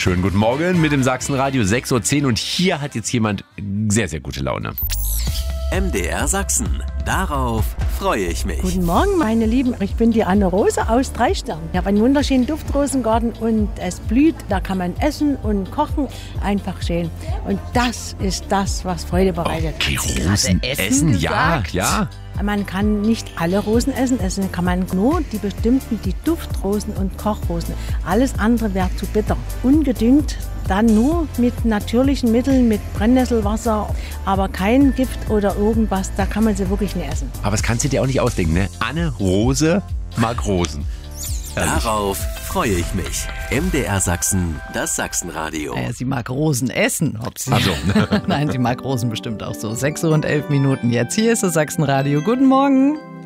Schönen guten Morgen mit dem Sachsenradio 6:10 Uhr und hier hat jetzt jemand sehr, sehr gute Laune. MDR Sachsen. Darauf freue ich mich. Guten Morgen, meine Lieben. Ich bin die Anne Rose aus Dreistern. Ich habe einen wunderschönen Duftrosengarten und es blüht. Da kann man essen und kochen. Einfach schön. Und das ist das, was Freude bereitet. Okay, Rosen essen, ja. Man kann nicht alle Rosen essen. Essen kann man nur die bestimmten, die Duftrosen und Kochrosen. Alles andere wäre zu bitter. Ungedüngt, dann nur mit natürlichen Mitteln, mit Brennnesselwasser, aber kein Gift oder irgendwas. Da kann man sie wirklich nicht essen. Aber das kannst du dir auch nicht ausdenken, ne? Anne Rose mag Rosen. Darauf freue ich mich. MDR Sachsen, das Sachsenradio. Sie mag Rosen essen. Ob sie Also. Nein, sie mag Rosen bestimmt auch so. 6:11 Uhr jetzt. Hier ist das Sachsenradio. Guten Morgen.